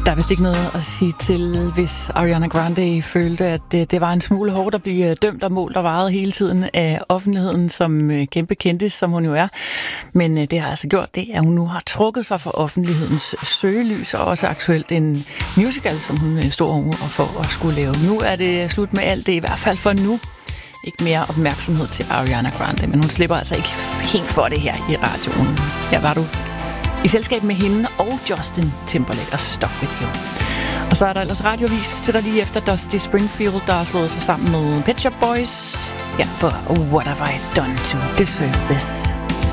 Der er vist ikke noget at sige til, hvis Ariana Grande følte, at det var en smule hårdt at blive dømt og målt og varet hele tiden af offentligheden som kæmpe kendis, som hun jo er. Men det har altså gjort det, at hun nu har trukket sig fra offentlighedens søgelys, og også aktuelt en musical, som hun stod over for at skulle lave. Nu er det slut med alt det, i hvert fald for nu. Ikke mere opmærksomhed til Ariana Grande, men hun slipper altså ikke helt for det her i radioen. Her var du i selskab med hende og Justin Timberlake og Stuck With You. Og så er der ellers radiovis til dig lige efter Dusty Springfield, der har slået sig sammen med Pet Shop Boys. Ja, på What Have I Done To Deserve This?